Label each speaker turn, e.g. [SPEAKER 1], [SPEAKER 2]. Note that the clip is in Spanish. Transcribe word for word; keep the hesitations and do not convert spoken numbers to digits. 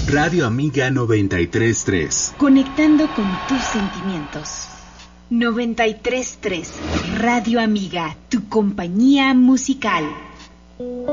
[SPEAKER 1] Radio Amiga noventa y tres punto tres.
[SPEAKER 2] Conectando con tus sentimientos. noventa y tres punto tres. Radio Amiga, tu compañía musical.